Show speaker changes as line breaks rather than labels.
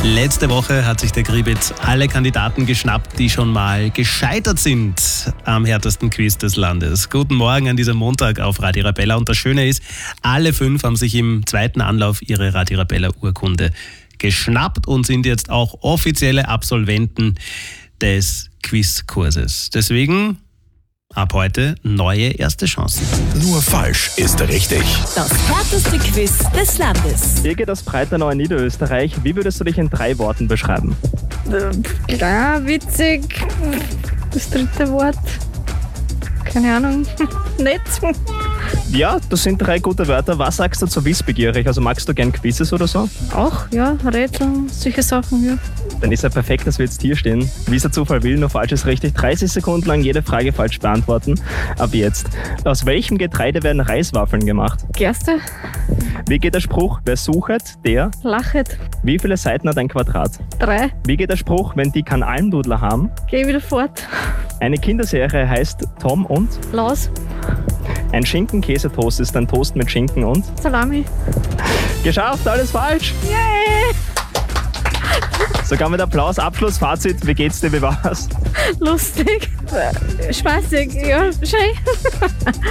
Letzte Woche hat sich der Gribitz alle Kandidaten geschnappt, die schon mal gescheitert sind am härtesten Quiz des Landes. Guten Morgen an diesem Montag auf Radio Arabella. Und das Schöne ist, alle 5 haben sich im zweiten Anlauf ihre Radio Arabella Urkunde geschnappt und sind jetzt auch offizielle Absolventen des Quizkurses. Deswegen ab heute neue erste Chancen.
Nur falsch ist richtig.
Das härteste Quiz des Landes.
Hier geht aus Breitenau in Niederösterreich. Wie würdest du dich in 3 Worten beschreiben?
Klar, witzig. Das dritte Wort. Keine Ahnung. Nett.
Ja, das sind 3 gute Wörter. Was sagst du zu wissbegierig? Also magst du gern Quizzes oder so?
Auch, ja, Rätsel, solche Sachen, ja.
Dann ist ja perfekt, dass wir jetzt hier stehen. Wie es der Zufall will, nur falsch ist richtig. 30 Sekunden lang jede Frage falsch beantworten. Ab jetzt. Aus welchem Getreide werden Reiswaffeln gemacht?
Gerste,
Wie geht der Spruch? Wer suchet, der?
lachet.
Wie viele Seiten hat ein Quadrat?
3,
Wie geht der Spruch, wenn die kein Almdudler haben?
geh wieder fort.
Eine Kinderserie heißt Tom und?
Laus,
Ein Schinken-Käsetoast ist ein Toast mit Schinken und?
Salami.
Geschafft, alles falsch!
Yay!
Sogar mit Applaus, Abschluss, Fazit, wie geht's dir, wie war's?
Lustig. Spaßig, ja, schön.